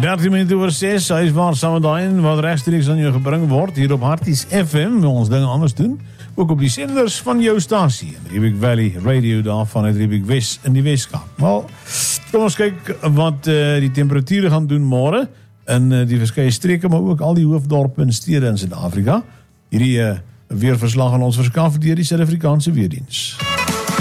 13 minuten oor 6, hy is waar saam met daai wat rechtstreeks aan jou gebring word hier op Harties FM, waar ons dinge anders doen, ook op die senders van jou stasie, Riebeek Valley Radio daarvan uit Riebeek West in die Westkaap. Wel, kom ons kyk wat die temperature gaan doen môre in die verskeie streke, maar ook al die hoofdorpe en stede in Suid-Afrika. Hierdie weerverslag aan ons verskaf deur die Suid-Afrikaanse Weerdiens.